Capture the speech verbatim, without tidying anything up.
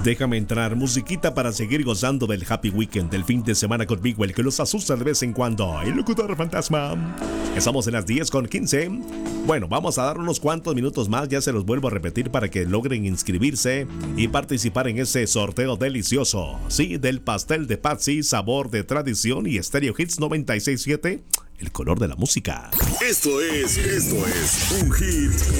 Déjame entrar, musiquita para seguir gozando del happy weekend del fin de semana conmigo, el que los asusta de vez en cuando, el locutor fantasma. Estamos en las diez con quince. Bueno, vamos a dar unos cuantos minutos más, ya se los vuelvo a repetir para que logren inscribirse y participar en ese sorteo delicioso. Sí, del pastel de Patsy, sabor de tradición y Stereo Hits noventa y seis punto siete, el color de la música. Esto es, esto es un hit